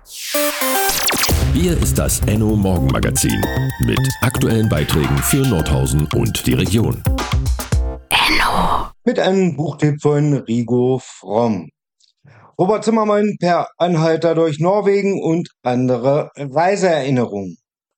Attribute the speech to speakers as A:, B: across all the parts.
A: Hier ist das Enno Morgenmagazin mit aktuellen Beiträgen für Nordhausen und die Region.
B: Enno. Mit einem Buchtipp von Rigo Fromm. Robert Zimmermann per Anhalter durch Norwegen und andere Reiseerinnerungen.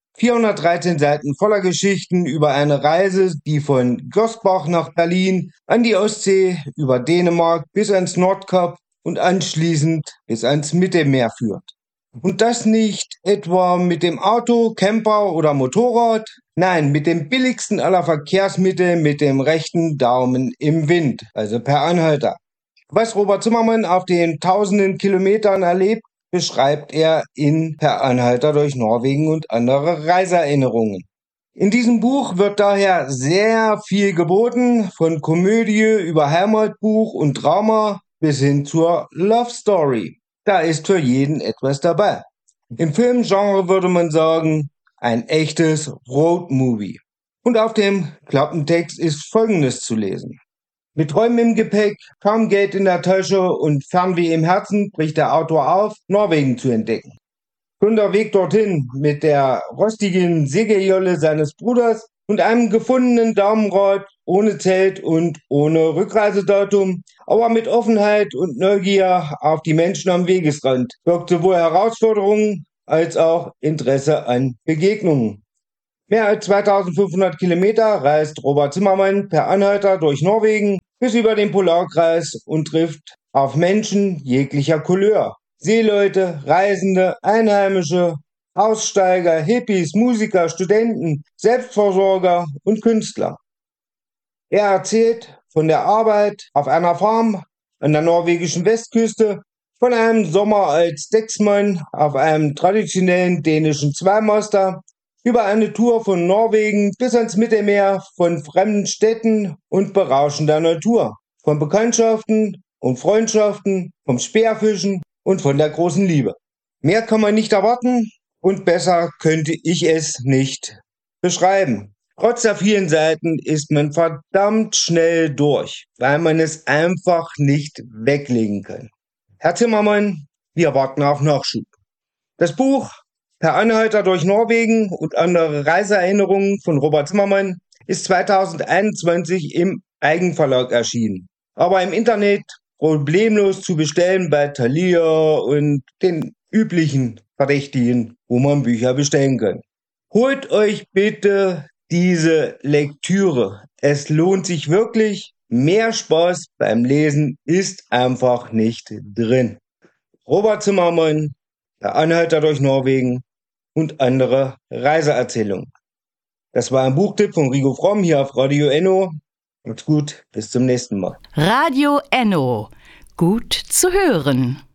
B: 413 Seiten voller Geschichten über eine Reise, die von Gosbach nach Berlin, an die Ostsee, über Dänemark bis ans Nordkap und anschließend bis ans Mittelmeer führt. Und das nicht etwa mit dem Auto, Camper oder Motorrad, nein, mit dem billigsten aller Verkehrsmittel, mit dem rechten Daumen im Wind, also per Anhalter. Was Robert Zimmermann auf den tausenden Kilometern erlebt, beschreibt er in Per Anhalter durch Norwegen und andere Reiseerinnerungen. In diesem Buch wird daher sehr viel geboten, von Komödie über Heimatbuch und Drama bis hin zur Love Story. Da ist für jeden etwas dabei. Im Filmgenre würde man sagen, ein echtes Roadmovie. Und auf dem Klappentext ist Folgendes zu lesen. Mit Träumen im Gepäck, kaum Geld in der Tasche und Fernweh im Herzen bricht der Autor auf, Norwegen zu entdecken. Schon der Weg dorthin mit der rostigen Segeljolle seines Bruders und einem gefundenen Daumenrad ohne Zelt und ohne Rückreisedatum, aber mit Offenheit und Neugier auf die Menschen am Wegesrand, birgt sowohl Herausforderungen als auch Interesse an Begegnungen. Mehr als 2500 Kilometer reist Robert Zimmermann per Anhalter durch Norwegen bis über den Polarkreis und trifft auf Menschen jeglicher Couleur. Seeleute, Reisende, Einheimische, Aussteiger, Hippies, Musiker, Studenten, Selbstversorger und Künstler. Er erzählt von der Arbeit auf einer Farm an der norwegischen Westküste, von einem Sommer als Decksmann auf einem traditionellen dänischen Zweimaster, über eine Tour von Norwegen bis ans Mittelmeer, von fremden Städten und berauschender Natur, von Bekanntschaften und Freundschaften, vom Speerfischen und von der großen Liebe. Mehr kann man nicht erwarten und besser könnte ich es nicht beschreiben. Trotz der vielen Seiten ist man verdammt schnell durch, weil man es einfach nicht weglegen kann. Herr Zimmermann, wir warten auf Nachschub. Das Buch Per Anhalter durch Norwegen und andere Reiseerinnerungen von Robert Zimmermann ist 2021 im Eigenverlag erschienen, aber im Internet problemlos zu bestellen bei Thalia und den üblichen Verdächtigen, wo man Bücher bestellen kann. Holt euch bitte diese Lektüre. Es lohnt sich wirklich. Mehr Spaß beim Lesen ist einfach nicht drin. Robert Zimmermann, Der Anhalter durch Norwegen und andere Reiseerzählungen. Das war ein Buchtipp von Rigo Fromm hier auf Radio Enno. Macht's gut, bis zum nächsten Mal.
C: Radio Enno. Gut zu hören.